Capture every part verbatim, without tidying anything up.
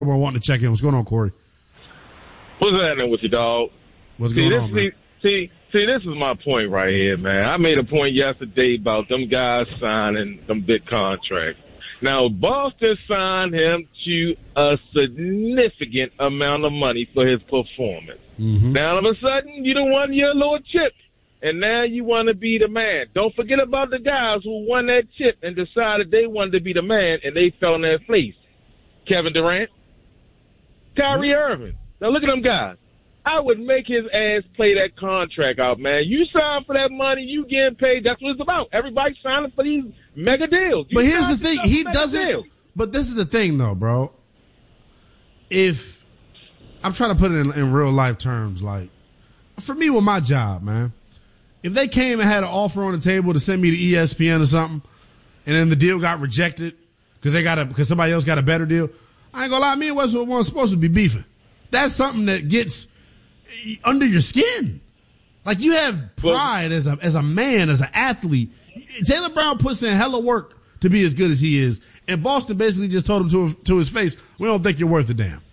We're wanting to check in. What's going on, Corey? What's happening with you, dog? What's see, going this, on, man? See, see, see, this is my point right here, man. I made a point yesterday about them guys signing them big contracts. Now, Boston signed him to a significant amount of money for his performance. Mm-hmm. Now, all of a sudden, you don't want your little chip, and now you want to be the man. Don't forget about the guys who won that chip and decided they wanted to be the man, and they fell in their face. Kevin Durant, Kyrie Irving. Now, look at them guys. I would make his ass play that contract out, man. You sign for that money, you getting paid. That's what it's about. Everybody's signing for these mega deals. You but here's the thing. He doesn't. Deals. But this is the thing, though, bro. If I'm trying to put it in, in real life terms, like, for me with my job, man, if they came and had an offer on the table to send me to E S P N or something, and then the deal got rejected because they got a because somebody else got a better deal, I ain't gonna lie. Me and Westwood weren't supposed to be beefing. That's something that gets under your skin. Like, you have pride as a as a man, as an athlete. Jaylen Brown puts in hella work to be as good as he is, and Boston basically just told him to to his face, "We don't think you're worth a damn."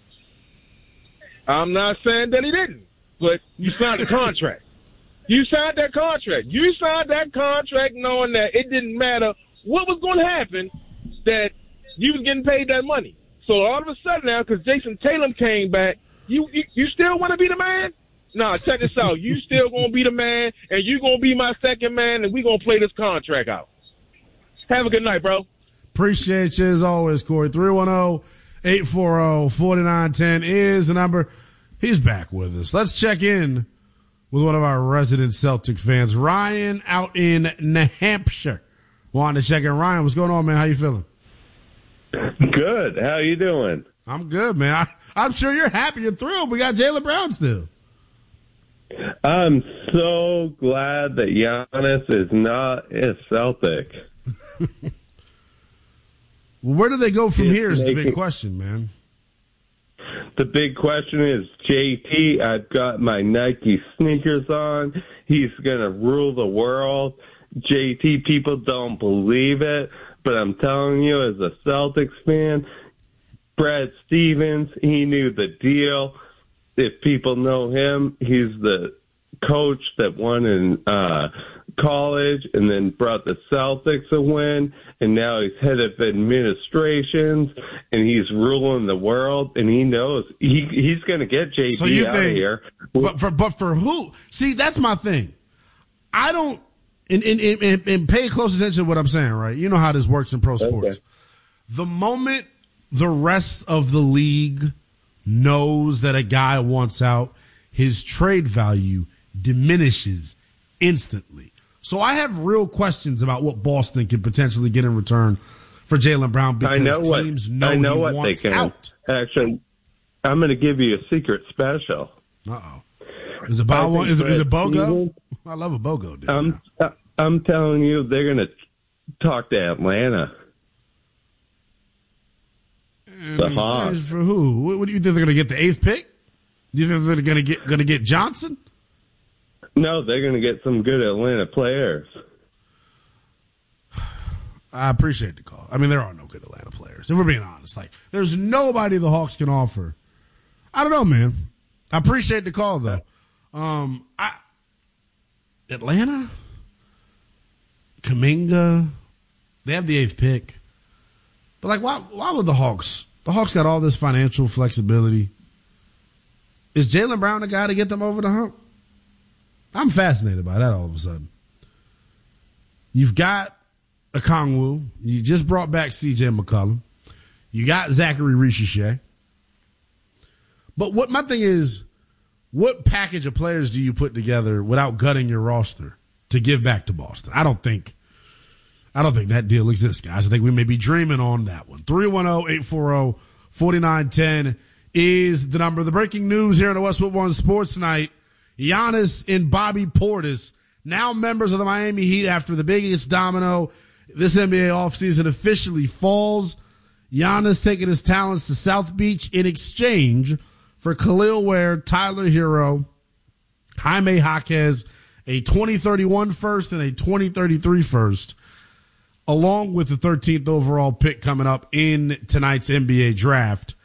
I'm not saying that he didn't, but you signed a contract. You signed that contract. You signed that contract knowing that it didn't matter what was going to happen, that you was getting paid that money. So all of a sudden now, because Jason Tatum came back, You, you you still want to be the man? Nah, check this out. You still going to be the man, and you going to be my second man, and we going to play this contract out. Have a good night, bro. Appreciate you as always, Corey. three one zero, eight four zero, four nine one zero is the number. He's back with us. Let's check in with one of our resident Celtic fans, Ryan out in New Hampshire. Wanted to check in. Ryan, what's going on, man? How you feeling? Good. How you doing? I'm good, man. I, I'm sure you're happy. You're thrilled. We got Jaylen Brown still. I'm so glad that Giannis is not a Celtic. Well, where do they go from It's here is the making, big question, man. The big question is, J T, I've got my Nike sneakers on. He's going to rule the world. J T, people don't believe it, but I'm telling you, as a Celtics fan, Brad Stevens, he knew the deal. If people know him, he's the coach that won in uh, college and then brought the Celtics a win, and now he's head of administrations, and he's ruling the world, and he knows he he's going to get J T so you out think, of here. But for, but for who? See, that's my thing. I don't, and, and, and, and pay close attention to what I'm saying, right? You know how this works in pro sports. Okay. The moment the rest of the league knows that a guy wants out, his trade value diminishes instantly. So I have real questions about what Boston can potentially get in return for Jaylen Brown because I know teams what, know I know he what wants they can. out. Actually, I'm going to give you a secret special. Uh-oh. Is it, Bow, is, it, is it BOGO? Stevens, I love a BOGO deal. I'm, I'm telling you, they're going to talk to Atlanta. And the Hawks. For who? What, what do you think they're going to get? The eighth pick? Do you think they're going to get going to get Johnson? No, they're going to get some good Atlanta players. I appreciate the call. I mean, there are no good Atlanta players. If we're being honest, like there's nobody the Hawks can offer. I don't know, man. I appreciate the call though. Um, I Atlanta, Kuminga, they have the eighth pick, but like, why? Why would the Hawks? The Hawks got all this financial flexibility. Is Jaylen Brown the guy to get them over the hump? I'm fascinated by that all of a sudden. You've got Okongwu. You just brought back C J McCollum. You got Zachary Richichet. But what my thing is, what package of players do you put together without gutting your roster to give back to Boston? I don't think I don't think that deal exists, guys. I think we may be dreaming on that one. three one zero, eight four zero, four nine one zero is the number. The breaking news here on the Westwood One Sports Night. Giannis and Bobby Portis, now members of the Miami Heat after the biggest domino this N B A offseason officially falls. Giannis taking his talents to South Beach in exchange for Khalil Ware, Tyler Hero, Jaime Jaquez, a twenty thirty-one first and a twenty thirty-three first, along with the thirteenth overall pick coming up in tonight's N B A draft.